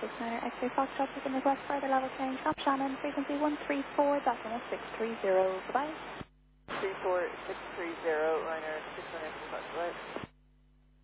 69er X-ray Foxtrot, we can request further level change from Shannon, frequency 134.630. Bye-bye. 34630, liner 600, right?